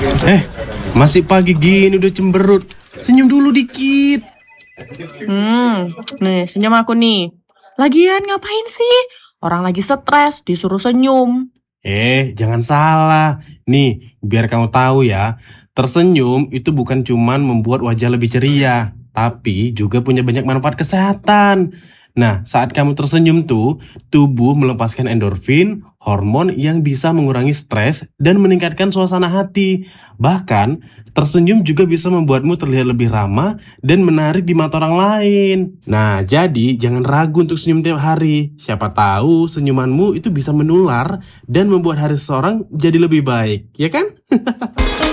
Masih pagi gini udah cemberut. Senyum dulu dikit. Nih senyum aku nih. Lagian ngapain sih? Orang lagi stres disuruh senyum. Jangan salah. Nih, biar kamu tahu ya. Tersenyum itu bukan cuman membuat wajah lebih ceria, tapi juga punya banyak manfaat kesehatan. Nah, saat kamu tersenyum tuh, tubuh melepaskan endorfin, hormon yang bisa mengurangi stres dan meningkatkan suasana hati. Bahkan, tersenyum juga bisa membuatmu terlihat lebih ramah dan menarik di mata orang lain. Nah, jadi jangan ragu untuk senyum tiap hari. Siapa tahu senyumanmu itu bisa menular dan membuat hari seseorang jadi lebih baik, ya kan?